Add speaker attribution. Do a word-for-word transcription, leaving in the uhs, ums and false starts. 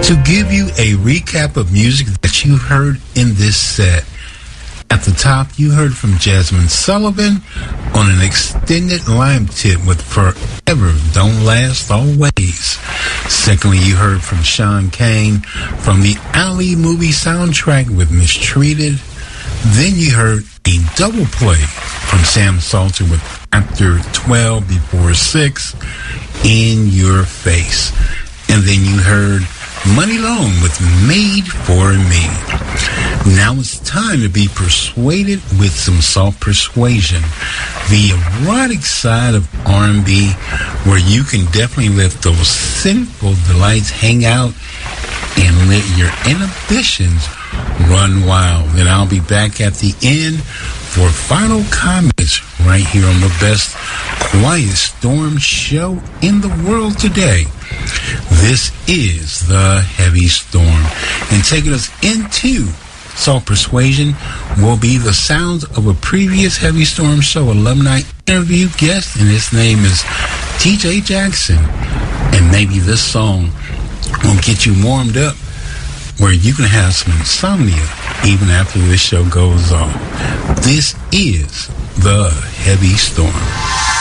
Speaker 1: To give you a recap of music that you heard in this set. At the top, you heard from Jasmine Sullivan on an extended live tip with Forever Don't Last Always. Secondly, you heard from Sean Kane from the Ali movie soundtrack with Mistreated. Then you heard a double play from Sam Salter with After twelve Before six, In Your Face. And then you heard Money Long with Made for Me. Now it's time to be persuaded with some soft persuasion. The erotic side of R and B, where you can definitely let those sinful delights hang out and let your inhibitions run wild. And I'll be back at the end for final comments right here on the best Quiet Storm show in the world today. This is the Heavy Storm. And taking us into Soft Persuasion will be the sounds of a previous Heavy Storm show alumni interview guest, and his name is T J Jackson. And maybe this song will get you warmed up where you can have some insomnia even after this show goes on. This is the Heavy Storm.